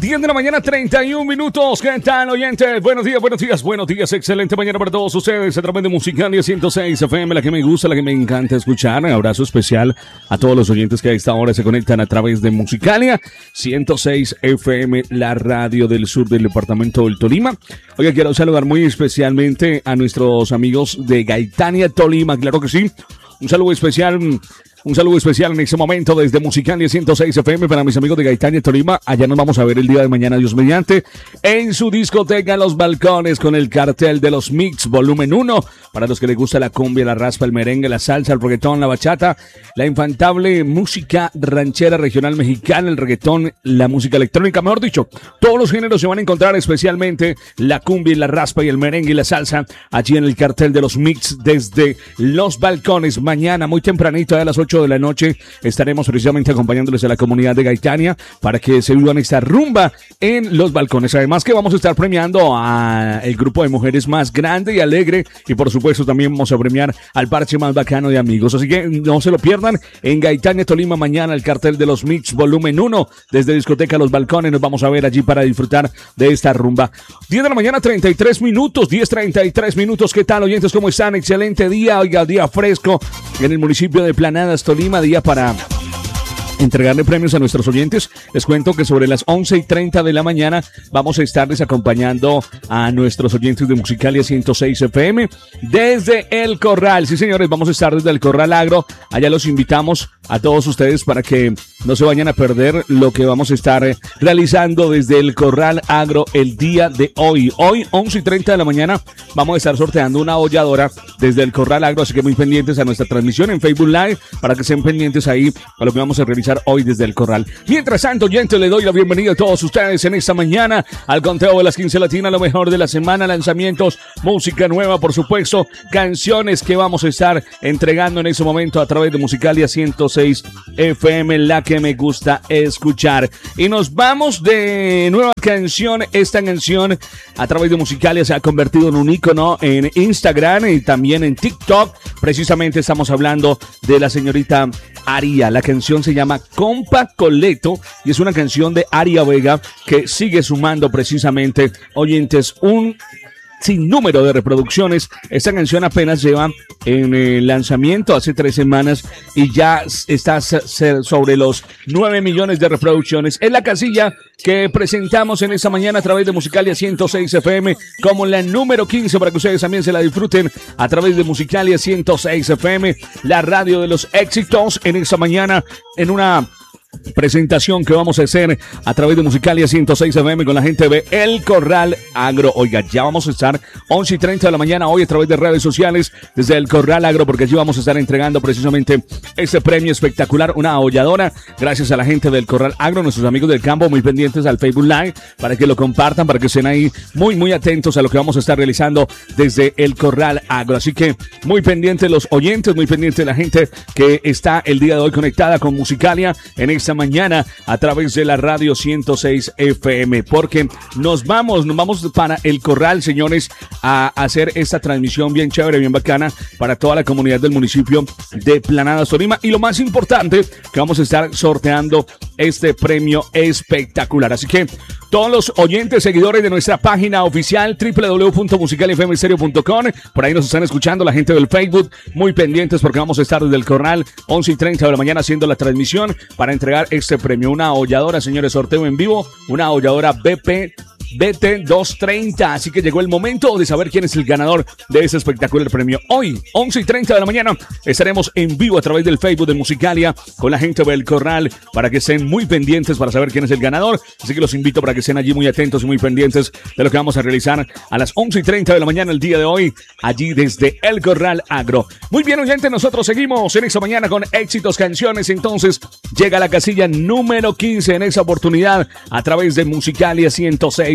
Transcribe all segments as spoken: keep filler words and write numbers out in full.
diez de la mañana, treinta y un minutos. ¿Qué tal, oyentes? Buenos días, buenos días, buenos días. Excelente mañana para todos ustedes. A través de Musicalia ciento seis F M, la que me gusta, la que me encanta escuchar. Un abrazo especial a todos los oyentes que a esta hora se conectan a través de Musicalia ciento seis F M, la radio del sur del departamento del Tolima. Oiga, quiero saludar muy especialmente a nuestros amigos de Gaitania, Tolima. Claro que sí. Un saludo especial. Un saludo especial en este momento desde Musicalia ciento seis F M para mis amigos de Gaitania, Tolima. Allá nos vamos a ver el día de mañana, Dios mediante, en su discoteca Los Balcones con el cartel de los Mix Volumen uno. Para los que les gusta la cumbia, la raspa, el merengue, la salsa, el reggaetón, la bachata, la infantable música ranchera regional mexicana, el reggaetón, la música electrónica, mejor dicho, todos los géneros se van a encontrar, especialmente la cumbia, la raspa y el merengue y la salsa, allí en el cartel de los Mix desde Los Balcones. Mañana, muy tempranito, a las ocho de la noche, estaremos precisamente acompañándoles a la comunidad de Gaitania para que se vivan esta rumba en Los Balcones. Además que vamos a estar premiando a el grupo de mujeres más grande y alegre, y por supuesto también vamos a premiar al parche más bacano de amigos. Así que no se lo pierdan, en Gaitania, Tolima, mañana el cartel de los Mix Volumen uno desde discoteca Los Balcones. Nos vamos a ver allí para disfrutar de esta rumba. diez de la mañana, treinta y tres minutos, diez treinta y tres minutos. ¿Qué tal, oyentes? ¿Cómo están? Excelente día, oiga, día fresco en el municipio de Planadas, Tolima, día para entregarle premios a nuestros oyentes. Les cuento que sobre las once y treinta de la mañana vamos a estarles acompañando a nuestros oyentes de Musicalia ciento seis F M desde El Corral. Sí, señores, vamos a estar desde El Corral Agro. Allá los invitamos a todos ustedes para que no se vayan a perder lo que vamos a estar realizando desde El Corral Agro el día de hoy. Hoy, once y treinta de la mañana, vamos a estar sorteando una holladora desde El Corral Agro, así que muy pendientes a nuestra transmisión en Facebook Live para que estén pendientes ahí a lo que vamos a realizar hoy desde El Corral. Mientras tanto, oyentes, le doy la bienvenida a todos ustedes en esta mañana al conteo de las quince latinas, lo mejor de la semana, lanzamientos, música nueva, por supuesto, canciones que vamos a estar entregando en ese momento a través de Musicalia ciento seis F M, la que me gusta escuchar. Y nos vamos de nueva canción. Esta canción a través de Musicalia se ha convertido en un ícono en Instagram y también en TikTok. Precisamente estamos hablando de la señorita Aria. La canción se llama Compa Coleto y es una canción de Aria Vega que sigue sumando precisamente, oyentes, un sinnúmero de reproducciones. Esta canción apenas lleva en el lanzamiento hace tres semanas y ya está sobre los nueve millones de reproducciones. Es la casilla que presentamos en esta mañana a través de Musicalia ciento seis F M como la número quince, para que ustedes también se la disfruten a través de Musicalia ciento seis F M, la radio de los éxitos, en esta mañana en una presentación que vamos a hacer a través de Musicalia ciento seis F M con la gente de El Corral Agro. Oiga, ya vamos a estar once y treinta de la mañana hoy a través de redes sociales desde El Corral Agro, porque allí vamos a estar entregando precisamente este premio espectacular, una holladora, gracias a la gente del Corral Agro, nuestros amigos del campo, muy pendientes al Facebook Live para que lo compartan, para que estén ahí muy muy atentos a lo que vamos a estar realizando desde El Corral Agro. Así que muy pendientes los oyentes, muy pendientes la gente que está el día de hoy conectada con Musicalia en esta mañana a través de la radio ciento seis F M, porque nos vamos, nos vamos para El Corral, señores, a hacer esta transmisión bien chévere, bien bacana para toda la comunidad del municipio de Planadas, Tolima, y lo más importante, que vamos a estar sorteando este premio espectacular. Así que todos los oyentes, seguidores de nuestra página oficial doble u doble u doble u punto musicalia f m stereo punto com, por ahí nos están escuchando la gente del Facebook, muy pendientes porque vamos a estar desde El Corral once y treinta de la mañana haciendo la transmisión para entregar este premio, una holladora, señores, sorteo en vivo, una holladora B P B T doscientos treinta. Así que llegó el momento de saber quién es el ganador de ese espectacular premio. Hoy, once y treinta de la mañana, estaremos en vivo a través del Facebook de Musicalia con la gente del Corral para que estén muy pendientes para saber quién es el ganador. Así que los invito para que estén allí muy atentos y muy pendientes de lo que vamos a realizar a las once y treinta de la mañana el día de hoy, allí desde El Corral Agro. Muy bien, oyentes, nosotros seguimos en esta mañana con éxitos, canciones. Entonces llega la casilla número quince en esa oportunidad a través de Musicalia ciento seis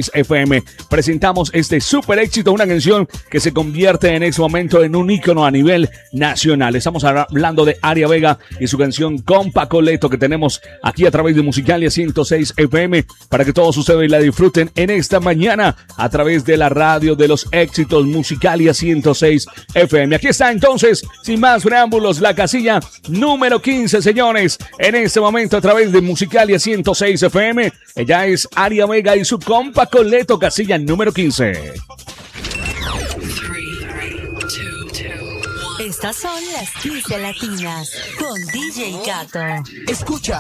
seis F M. Presentamos este super éxito, una canción que se convierte en este momento en un ícono a nivel nacional. Estamos hablando de Aria Vega y su canción Compa Coleto, que tenemos aquí a través de Musicalia ciento seis F M, para que todos ustedes la disfruten en esta mañana a través de la radio de los éxitos, Musicalia ciento seis F M. Aquí está entonces, sin más preámbulos, la casilla número quince, señores, en este momento a través de Musicalia ciento seis F M. Ella es Aria Vega y su Compa Coleto, casilla número quince. Estas son las quince latinas con D J Gato. Escucha